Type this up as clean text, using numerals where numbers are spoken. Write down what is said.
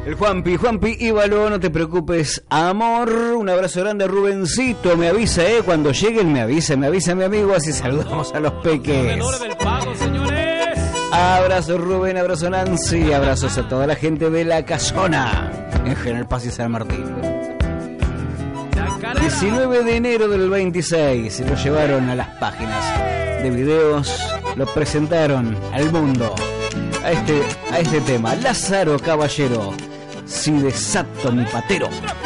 El Juanpi Íbalo, no te preocupes, amor. Un abrazo grande a Rubencito. Me avisa, cuando lleguen me avisa mi amigo, así saludamos a los peques. Abrazo Rubén, abrazo Nancy, abrazos a toda la gente de La Casona, en General Paz y San Martín. 19 de enero del 26, se lo llevaron a las páginas de videos, lo presentaron al mundo a este tema. Lázaro Caballero, si desato mi patero.